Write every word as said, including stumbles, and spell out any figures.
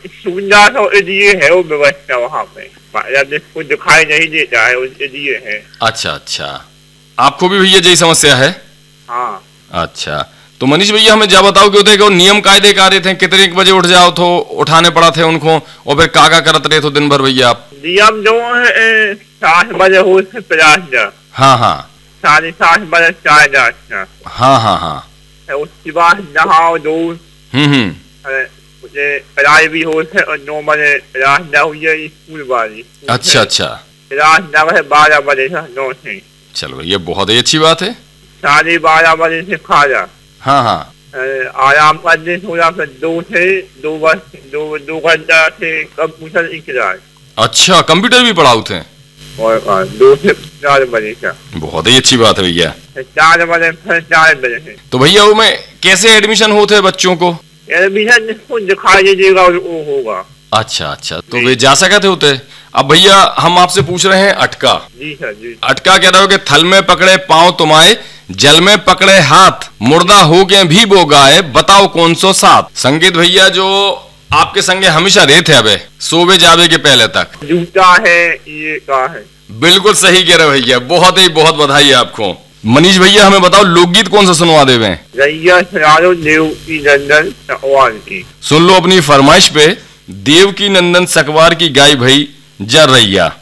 सुविधा तो इसलिए है वो व्यवस्था वहाँ पे, जिसको दिखाई नहीं देता है उसके लिए है। अच्छा अच्छा, आपको भी भैया यही समस्या है? हाँ। अच्छा, तो मनीष भैया हमें जा बताओ कि होते कि नियम कायदे का रहे थे, कितने बजे उठ जाओ तो उठाने पड़ा थे उनको, और फिर काका करत रहे तो दिन भर भैया आप? नियम जो है सात बजे हो से पचास। हाँ हाँ साढ़े सात बजे चाय जाता। हाँ हाँ हाँ, उसके बाद नहाओ दो। हम्म हम्म, मुझे पढ़ाई भी हो से और नौ बजे क्लास न हुई स्कूल वाली। अच्छा अच्छा, क्लास न है बारह बजे से नौ से। चलो ये बहुत ही अच्छी बात है। साढ़े बारह बजे से खा जा। हाँ हाँ, आराम करने थोड़ा सा दो से दो बस दो दो घंटा से कंप्यूटर इंतजार। अच्छा, कंप्यूटर भी पढ़ाओ थे? और दो से चार बजे का। बहुत ही अच्छी बात है भैया। चार बजे फिर चार बजे से। तो भैया वो में कैसे एडमिशन होते हैं बच्चों को? एडमिशन जिसको दिखाई दीजिएगा वो होगा। अच्छा अच्छा, तो वे जा सकते होते। अब भैया हम आपसे पूछ रहे हैं अटका। जी सर जी। अटका कह रहे हो कि थल में पकड़े पांव तुम्हारे, जल में पकड़े हाथ, मुर्दा हो गए भी वो गाए, बताओ कौन सो साथ। संगीत भैया जो आपके संगे हमेशा रहे थे अबे सोवे जावे के पहले तक। जूता है ये का है। बिल्कुल सही कह रहे भैया, बहुत ही बहुत बधाई आपको। मनीष भैया हमें बताओ लोकगीत कौन सा सुनवा देवे? रैया सरारो देव की नंदन सकवार की। सुन लो अपनी फरमाइश पे, देव की नंदन सकवार की गाय भई जर रैया।